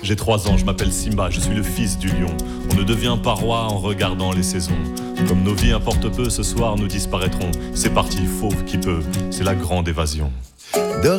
J'ai 3 ans, je m'appelle Simba, je suis le fils du lion. On ne devient pas roi en regardant les saisons. Comme nos vies importent peu, ce soir nous disparaîtrons. C'est parti, fauve qui peut, c'est la grande évasion.